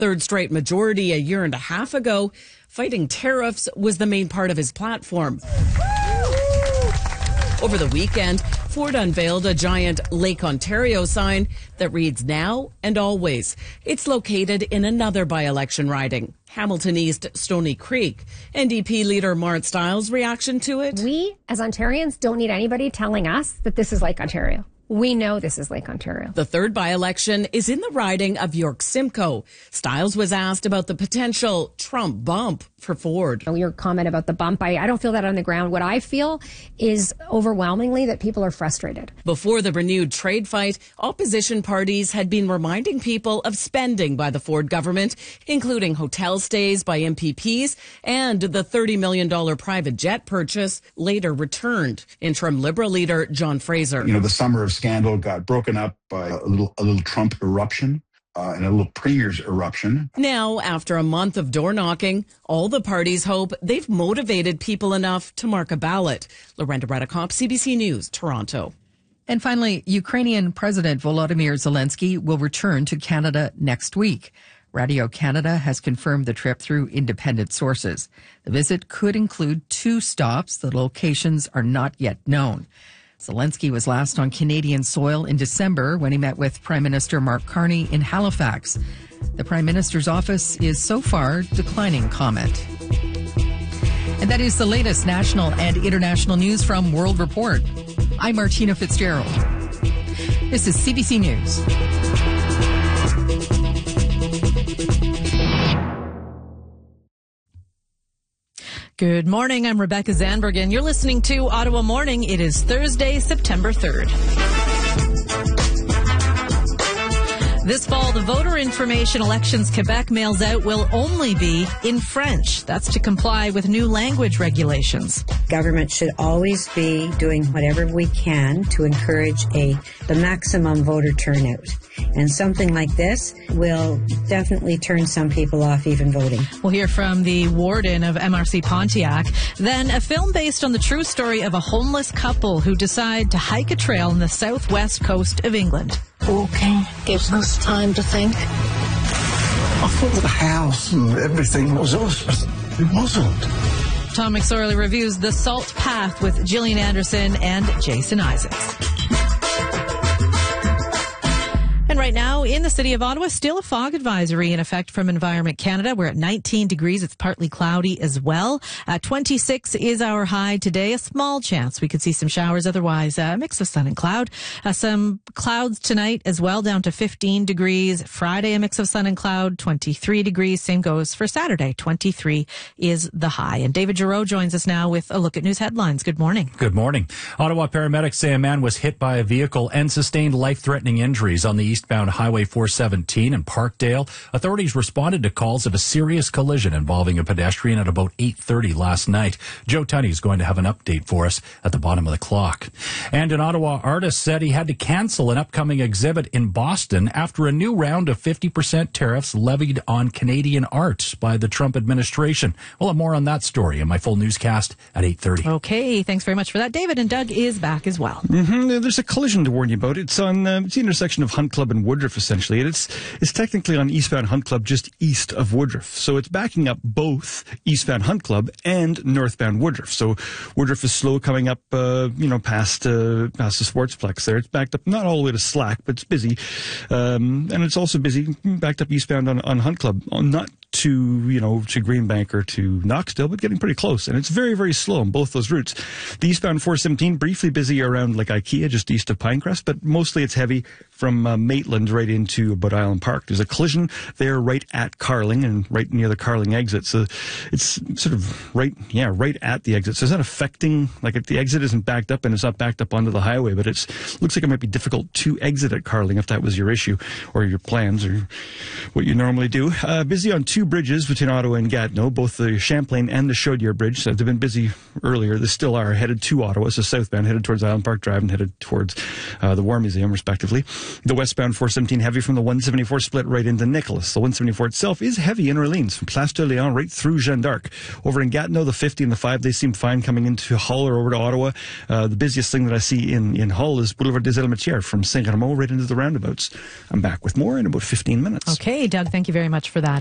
third straight majority a year and a half ago. Fighting tariffs was the main part of his platform. Over the weekend, Ford unveiled a giant Lake Ontario sign that reads "Now and Always." It's located in another by-election riding, Hamilton East, Stony Creek. NDP leader Mart Stiles' reaction to it? We, as Ontarians, don't need anybody telling us that this is Lake Ontario. We know this is Lake Ontario. The third by-election is in the riding of York Simcoe. Stiles was asked about the potential Trump bump for Ford. Your comment about the bump, I don't feel that on the ground. What I feel is overwhelmingly that people are frustrated. Before the renewed trade fight, opposition parties had been reminding people of spending by the Ford government, including hotel stays by MPPs and the $30 million private jet purchase later returned. Interim Liberal leader John Fraser. The summer of scandal got broken up by a little Trump eruption. And a little Premier's eruption. Now, after a month of door knocking, all the parties hope they've motivated people enough to mark a ballot. Lorenda Redekop, CBC News, Toronto. And finally, Ukrainian President Volodymyr Zelensky will return to Canada next week. Radio Canada has confirmed the trip through independent sources. The visit could include 2 stops. The locations are not yet known. Zelensky was last on Canadian soil in December when he met with Prime Minister Mark Carney in Halifax. The Prime Minister's office is so far declining comment. And that is the latest national and international news from World Report. I'm Martina Fitzgerald. This is CBC News. Good morning. I'm Rebecca Zandberg, and you're listening to Ottawa Morning. It is Thursday, September 3rd. This fall, the voter information Elections Quebec mails out will only be in French. That's to comply with new language regulations. Government should always be doing whatever we can to encourage the maximum voter turnout. And something like this will definitely turn some people off even voting. We'll hear from the warden of MRC Pontiac. Then a film based on the true story of a homeless couple who decide to hike a trail on the southwest coast of England. Walking gives us time to think. I thought the house and everything was us, but it wasn't. Tom McSorley reviews The Salt Path with Gillian Anderson and Jason Isaacs. And right now in the city of Ottawa, still a fog advisory in effect from Environment Canada. We're at 19 degrees. It's partly cloudy as well. 26 is our high today. A small chance we could see some showers. Otherwise, a mix of sun and cloud. Some clouds tonight as well, down to 15 degrees. Friday, a mix of sun and cloud, 23 degrees. Same goes for Saturday. 23 is the high. And David Giroux joins us now with a look at news headlines. Good morning. Good morning. Ottawa paramedics say a man was hit by a vehicle and sustained life-threatening injuries on the eastbound Highway 417 in Parkdale. Authorities responded to calls of a serious collision involving a pedestrian at about 8:30 last night. Joe Tunney is going to have an update for us at the bottom of the clock. And an Ottawa artist said he had to cancel an upcoming exhibit in Boston after a new round of 50% tariffs levied on Canadian art by the Trump administration. We'll have more on that story in my full newscast at 8:30. Okay, thanks very much for that, David. And Doug is back as well. There's a collision to warn you about. It's on it's the intersection of Hunt Club and Woodruff, essentially. And it's technically on eastbound Hunt Club, just east of Woodruff. So it's backing up both eastbound Hunt Club and northbound Woodruff. So Woodruff is slow coming up, past the Sportsplex there. It's backed up, not all the way to Slack, but it's busy. And it's also busy backed up eastbound on Hunt Club, not to Greenbank or to Knoxdale, but getting pretty close. And it's very, very slow on both those routes. The eastbound 417, briefly busy around like IKEA, just east of Pinecrest, but mostly it's heavy from Maitland right into Bud Island Park. There's a collision there right at Carling and right near the Carling exit. So it's sort of right at the exit. So it's not affecting, like the exit isn't backed up and it's not backed up onto the highway, but looks like it might be difficult to exit at Carling if that was your issue or your plans or what you normally do. Busy on two bridges between Ottawa and Gatineau, both the Champlain and the Chaudière Bridge. So they've been busy earlier. They still are headed to Ottawa, so southbound headed towards Island Park Drive and headed towards the War Museum, respectively. The westbound 417 heavy from the 174 split right into Nicholas. The 174 itself is heavy in Orleans from Place de Léon right through Jeanne d'Arc. Over in Gatineau, the 50 and the 5, they seem fine coming into Hull or over to Ottawa. The busiest thing that I see in Hull is Boulevard des Elementières from Saint-Raymond right into the roundabouts. I'm back with more in about 15 minutes. Okay, Doug, thank you very much for that.